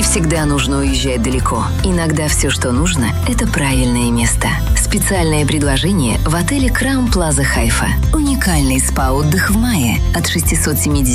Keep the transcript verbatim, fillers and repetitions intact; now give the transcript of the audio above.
Не всегда нужно уезжать далеко. Иногда все, что нужно, это правильное место. Специальное предложение в отеле Краун Плаза Хайфа. Уникальный спа-отдых в мае от шестисот семидесяти